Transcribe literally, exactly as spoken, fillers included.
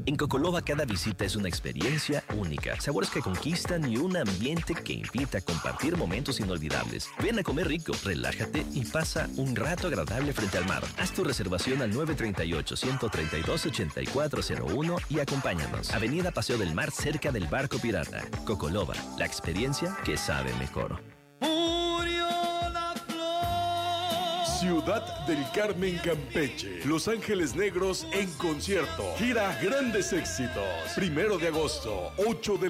En Cocoloba cada visita es una experiencia única, sabores que conquistan y un ambiente que invita a compartir momentos inolvidables. Ven a comer rico, relájate y pasa un rato agradable frente al mar. Haz tu reservación al nueve tres ocho, uno tres dos, ocho cuatro cero uno y acompáñanos. Avenida Paseo del Mar, cerca del Barco Pirata. Cocoloba, la experiencia que sabe mejor. Ciudad del Carmen, Campeche. Los Ángeles Negros en concierto. Gira Grandes Éxitos. Primero de agosto, ocho de